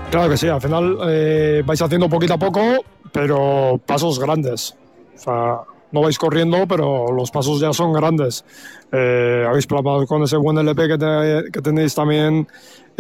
Claro que sí, al final vais haciendo poquito a poco, pero pasos grandes. O sea, no vais corriendo, pero los pasos ya son grandes. Habéis plasmado con ese buen LP que tenéis también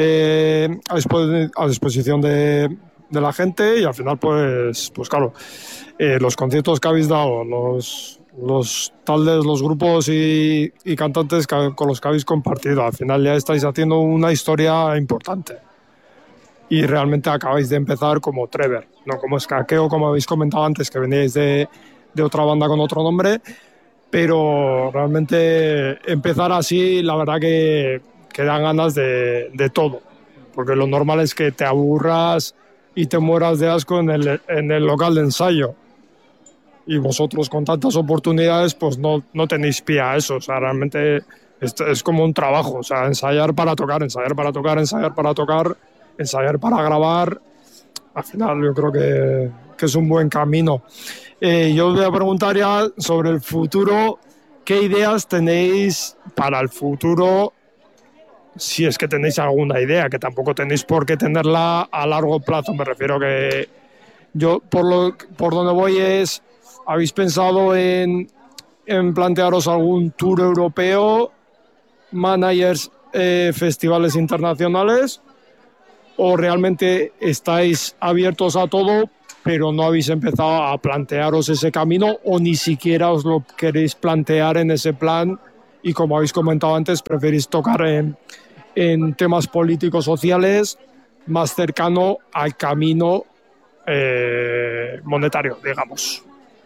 a disposición de la gente, y al final, pues claro, los conciertos que habéis dado, los taldes, los grupos y cantantes con los que habéis compartido, al final ya estáis haciendo una historia importante. Y realmente acabáis de empezar como Trevor, no como Escaqueo, como habéis comentado antes, que veníais de otra banda con otro nombre, pero realmente empezar así, la verdad que dan ganas de todo, porque lo normal es que te aburras y te mueras de asco en el local de ensayo, y vosotros con tantas oportunidades pues no tenéis pie a eso. O sea, realmente es como un trabajo, o sea, ensayar para tocar, ensayar para tocar, ensayar para tocar, ensayar para grabar. Al final yo creo que es un buen camino. Yo os voy a preguntar ya sobre el futuro. ¿Qué ideas tenéis para el futuro? Si es que tenéis alguna idea, que tampoco tenéis por qué tenerla a largo plazo. Me refiero que yo por donde voy es, ¿habéis pensado en plantearos algún tour europeo, managers, festivales internacionales, o realmente estáis abiertos a todo, pero no habéis empezado a plantearos ese camino, o ni siquiera os lo queréis plantear en ese plan, y como habéis comentado antes, preferís tocar en temas políticos sociales más cercano al camino monetario, digamos?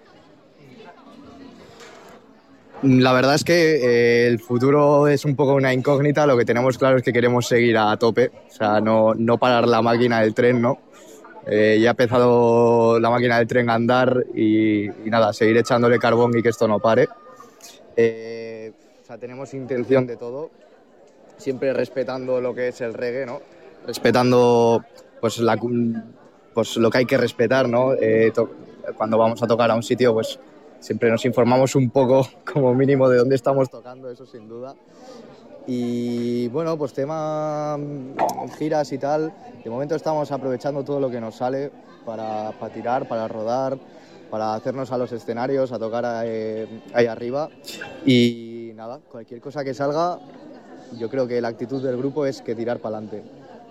La verdad es que el futuro es un poco una incógnita. Lo que tenemos claro es que queremos seguir a tope, o sea, no parar la máquina del tren, ¿no? Ya ha empezado la máquina del tren a andar y nada, seguir echándole carbón y que esto no pare. O sea, tenemos intención de todo, siempre respetando lo que es el reggae, ¿no? Respetando pues lo que hay que respetar, ¿no? Cuando vamos a tocar a un sitio, pues siempre nos informamos un poco, como mínimo, de dónde estamos tocando, eso sin duda. Y bueno, pues tema giras y tal, de momento estamos aprovechando todo lo que nos sale para tirar, para rodar, para hacernos a los escenarios, a tocar ahí arriba. Y nada, cualquier cosa que salga, yo creo que la actitud del grupo es que tirar para adelante.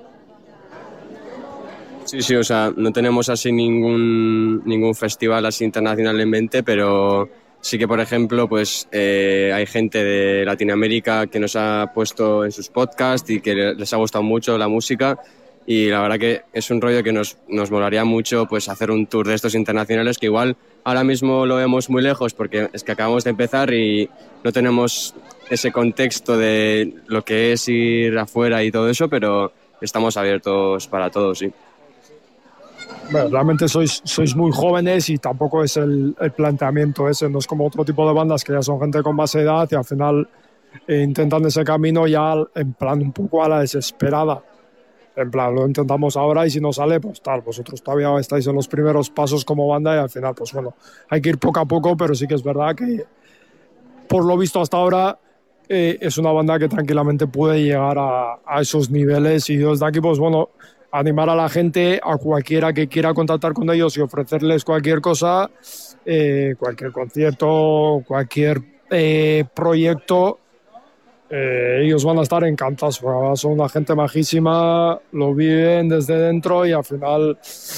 Sí, o sea, no tenemos así ningún festival así internacional en mente, pero sí que, por ejemplo, pues hay gente de Latinoamérica que nos ha puesto en sus podcasts y que les ha gustado mucho la música, y la verdad que es un rollo que nos molaría mucho, pues hacer un tour de estos internacionales, que igual ahora mismo lo vemos muy lejos porque es que acabamos de empezar y no tenemos ese contexto de lo que es ir afuera y todo eso, pero estamos abiertos para todo, sí. Bueno, realmente sois muy jóvenes y tampoco es el planteamiento ese, no es como otro tipo de bandas que ya son gente con más edad y al final intentan ese camino ya en plan un poco a la desesperada. En plan, lo intentamos ahora y si no sale, pues tal, vosotros todavía estáis en los primeros pasos como banda y al final, pues bueno, hay que ir poco a poco, pero sí que es verdad que por lo visto hasta ahora es una banda que tranquilamente puede llegar a esos niveles, y desde aquí, pues bueno, animar a la gente, a cualquiera que quiera contactar con ellos y ofrecerles cualquier cosa, cualquier concierto, cualquier proyecto, ellos van a estar encantados. Son una gente majísima, lo viven desde dentro y al final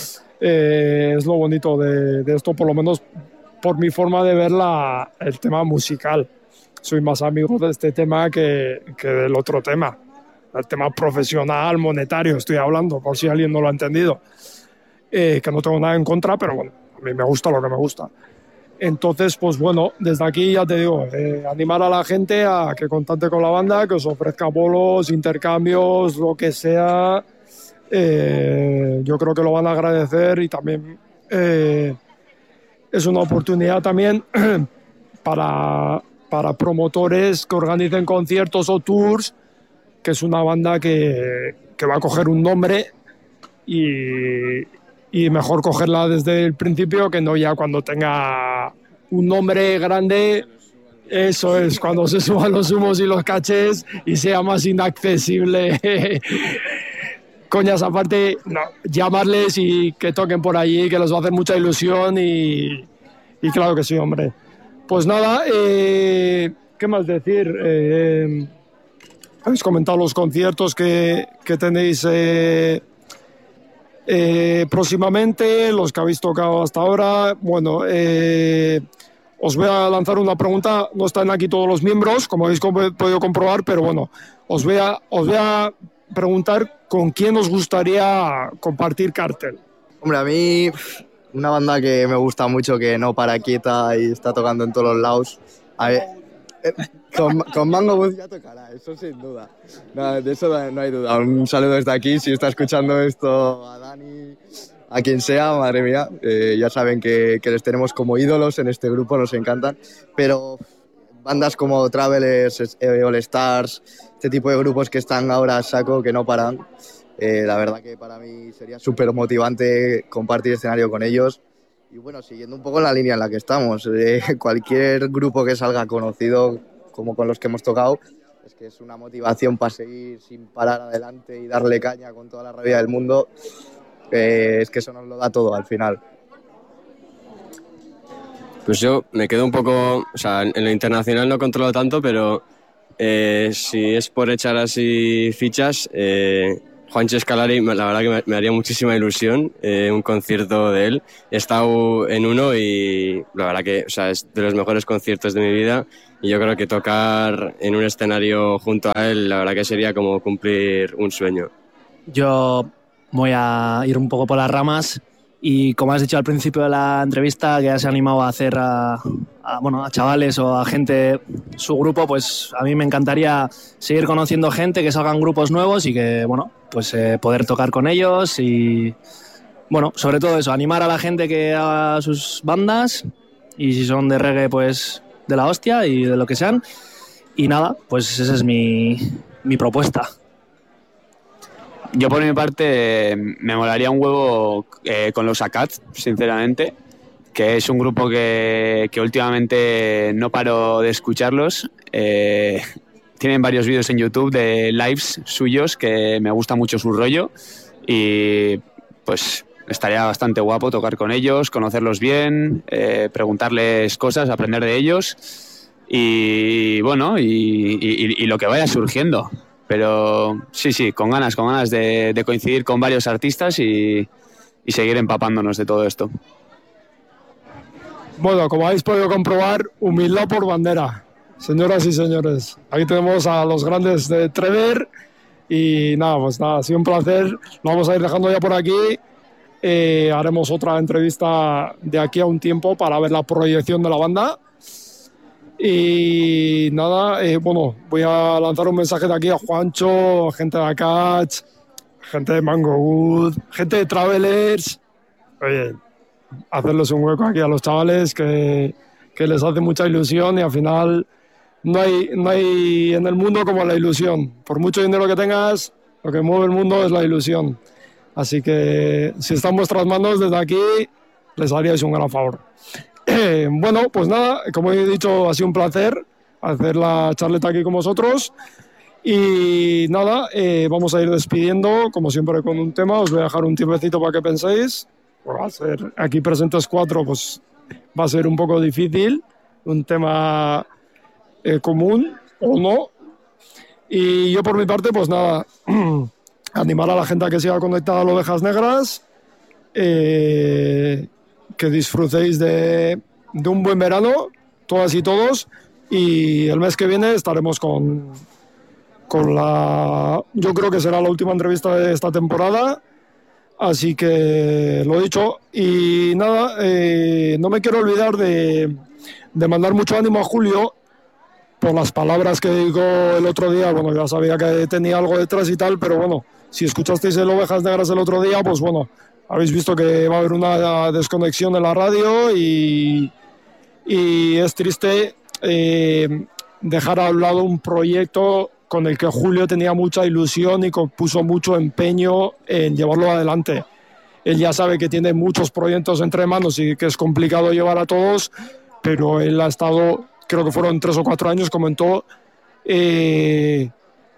es lo bonito de esto, por lo menos por mi forma de ver el tema musical. Soy más amigo de este tema que del otro tema. El tema profesional, monetario, estoy hablando, por si alguien no lo ha entendido. Que no tengo nada en contra, pero bueno, a mí me gusta lo que me gusta. Entonces, pues bueno, desde aquí ya te digo, animar a la gente a que contacte con la banda, que os ofrezca bolos, intercambios, lo que sea. Yo creo que lo van a agradecer, y también es una oportunidad también para promotores que organicen conciertos o tours, que es una banda que va a coger un nombre y mejor cogerla desde el principio que no ya cuando tenga un nombre grande. Eso es, cuando se suban los humos y los cachés y sea más inaccesible coñas aparte, no, llamarles y que toquen por allí, que les va a hacer mucha ilusión y claro que sí, hombre. Pues nada, ¿qué más decir? Habéis comentado los conciertos que tenéis próximamente, los que habéis tocado hasta ahora. Bueno, os voy a lanzar una pregunta. No están aquí todos los miembros, como habéis podido comprobar, pero bueno, os voy a preguntar con quién os gustaría compartir cartel. Hombre, a mí una banda que me gusta mucho, que no para quieta y está tocando en todos los lados. A ver, con Mango Booth ya tocará, eso sin duda. No, de eso no hay duda. Un saludo desde aquí, si está escuchando esto a Dani, a quien sea, madre mía. Ya saben que les tenemos como ídolos en este grupo, nos encantan. Pero bandas como Travelers, All Stars, este tipo de grupos que están ahora a saco, que no paran. La verdad que para mí sería súper motivante compartir escenario con ellos. Y bueno, siguiendo un poco la línea en la que estamos, cualquier grupo que salga conocido, como con los que hemos tocado, es que es una motivación para seguir sin parar adelante y darle caña con toda la rabia del mundo. Es que eso nos lo da todo al final. Pues yo me quedo un poco, o sea, en lo internacional no controlo tanto, pero si es por echar así fichas, Juancho Escalari, la verdad que me haría muchísima ilusión un concierto de él. He estado en uno y la verdad que, o sea, es de los mejores conciertos de mi vida, y yo creo que tocar en un escenario junto a él, la verdad que sería como cumplir un sueño. Yo voy a ir un poco por las ramas y, como has dicho al principio de la entrevista, que has animado a hacer a chavales o a gente su grupo, pues a mí me encantaría seguir conociendo gente, que salgan grupos nuevos y que, bueno, pues poder tocar con ellos y, bueno, sobre todo eso, animar a la gente que haga sus bandas, y si son de reggae, pues de la hostia y de lo que sean. Y nada, pues esa es mi propuesta. Yo por mi parte me molaría un huevo con los ACAT, sinceramente, que es un grupo que últimamente no paro de escucharlos. Tienen varios vídeos en YouTube de lives suyos que me gusta mucho su rollo, y pues estaría bastante guapo tocar con ellos, conocerlos bien, preguntarles cosas, aprender de ellos y bueno, y lo que vaya surgiendo. Pero sí, con ganas de coincidir con varios artistas y seguir empapándonos de todo esto. Bueno, como habéis podido comprobar, humildad por bandera, señoras y señores. Aquí tenemos a los grandes de Trever y nada, pues nada, ha sido un placer. Lo vamos a ir dejando ya por aquí. Haremos otra entrevista de aquí a un tiempo para ver la proyección de la banda. Y nada, bueno, voy a lanzar un mensaje de aquí a Juancho, gente de Catch, gente de Mango Wood, gente de Travelers. Oye, hacerles un hueco aquí a los chavales que les hace mucha ilusión, y al final no hay en el mundo como la ilusión. Por mucho dinero que tengas, lo que mueve el mundo es la ilusión. Así que si está en vuestras manos, desde aquí les haríais un gran favor. Bueno, pues nada, como he dicho, ha sido un placer hacer la charleta aquí con vosotros. Y nada, vamos a ir despidiendo, como siempre, con un tema. Os voy a dejar un tiempecito para que penséis. Pues va a ser, aquí presentes 4, pues va a ser un poco difícil, un tema común o no. Y yo por mi parte, pues nada, animar a la gente a que siga conectada a las Ovejas Negras, que disfrutéis de un buen verano, todas y todos, y el mes que viene estaremos con la, yo creo que será la última entrevista de esta temporada. Así que lo dicho, y nada, no me quiero olvidar de mandar mucho ánimo a Julio por las palabras que dijo el otro día. Bueno, ya sabía que tenía algo detrás y tal, pero bueno, si escuchasteis el Ovejas Negras el otro día, pues bueno, habéis visto que va a haber una desconexión en la radio y es triste dejar a un lado un proyecto con el que Julio tenía mucha ilusión y puso mucho empeño en llevarlo adelante. Él ya sabe que tiene muchos proyectos entre manos y que es complicado llevar a todos, pero él ha estado, creo que fueron 3 o 4 años, comentó,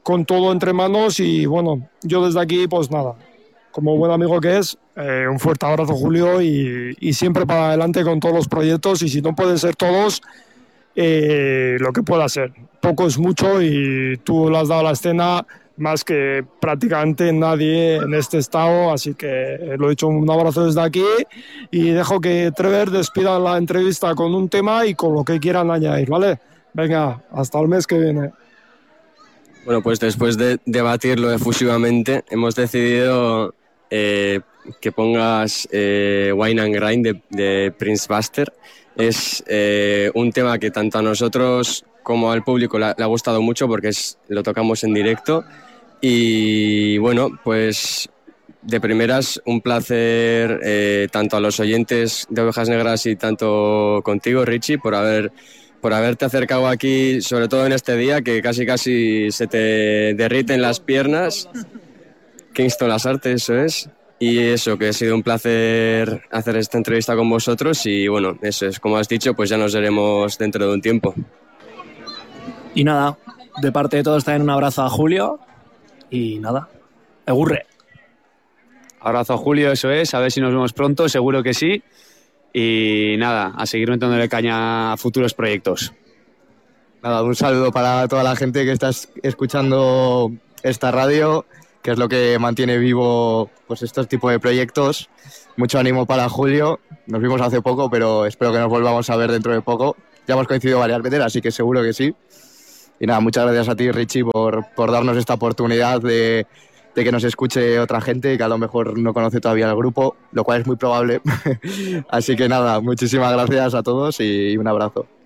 con todo entre manos y bueno, yo desde aquí pues nada, como buen amigo que es, un fuerte abrazo Julio y siempre para adelante con todos los proyectos y si no pueden ser todos, lo que pueda ser. Poco es mucho y tú le has dado a la escena más que prácticamente nadie en este estado, así que lo he dicho, un abrazo desde aquí y dejo que Trevor despida la entrevista con un tema y con lo que quieran añadir, ¿vale? Venga, hasta el mes que viene. Bueno, pues después de debatirlo efusivamente, hemos decidido que pongas Wine and Grind de Prince Buster. Es un tema que tanto a nosotros como al público le ha gustado mucho porque lo tocamos en directo. Y bueno, pues de primeras un placer tanto a los oyentes de Ovejas Negras y tanto contigo, Richie, por haberte acercado aquí, sobre todo en este día que casi se te derriten las piernas. Kingston Las Artes, eso es. Y eso, que ha sido un placer hacer esta entrevista con vosotros y bueno, eso es, como has dicho, pues ya nos veremos dentro de un tiempo. Y nada, de parte de todos también un abrazo a Julio y nada, egurre. Abrazo a Julio, eso es, a ver si nos vemos pronto, seguro que sí. Y nada, a seguir metiéndole caña a futuros proyectos. Nada, un saludo para toda la gente que está escuchando esta radio, que es lo que mantiene vivo pues estos tipos de proyectos. Mucho ánimo para Julio, nos vimos hace poco, pero espero que nos volvamos a ver dentro de poco. Ya hemos coincidido varias veces, así que seguro que sí. Y nada, muchas gracias a ti, Richie, por darnos esta oportunidad de que nos escuche otra gente que a lo mejor no conoce todavía el grupo, lo cual es muy probable. Así que nada, muchísimas gracias a todos y un abrazo.